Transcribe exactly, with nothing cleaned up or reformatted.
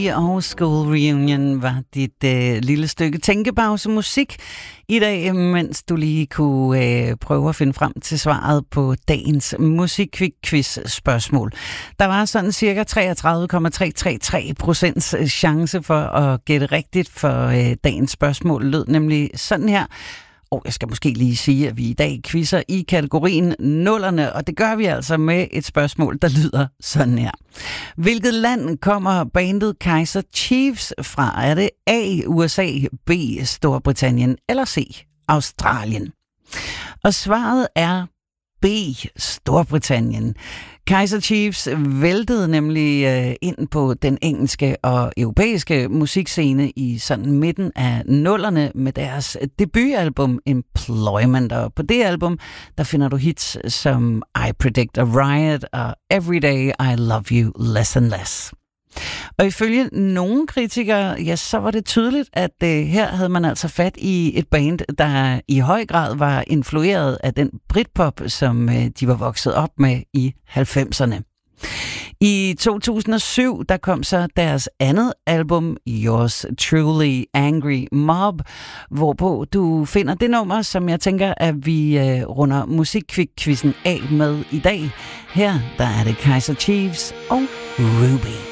Og School Reunion var dit øh, lille stykke tænkepause musik i dag, mens du lige kunne øh, prøve at finde frem til svaret på dagens musikquiz-spørgsmål. Der var sådan cirka treogtredive komma tre tre tre procent chance for at gætte rigtigt, for øh, dagens spørgsmål lød nemlig sådan her. Og jeg skal måske lige sige, at vi i dag quizzer i kategorien nullerne, og det gør vi altså med et spørgsmål, der lyder sådan her. Hvilket land kommer bandet Kaiser Chiefs fra? Er det A, U S A, B, Storbritannien eller C, Australien? Og svaret er B, Storbritannien. Kaiser Chiefs væltede nemlig øh, ind på den engelske og europæiske musikscene i sådan midten af nullerne med deres debutalbum Employment. Og på det album, der finder du hits som I Predict a Riot og Everyday I Love You Less and Less. Og ifølge nogle kritikere, ja, så var det tydeligt, at øh, her havde man altså fat i et band, der i høj grad var influeret af den Britpop, som øh, de var vokset op med i halvfemserne. I to tusind og syv, der kom så deres andet album, Yours Truly Angry Mob, hvorpå du finder det nummer, som jeg tænker, at vi øh, runder musikquizzen af med i dag. Her, der er det Kaiser Chiefs og Ruby.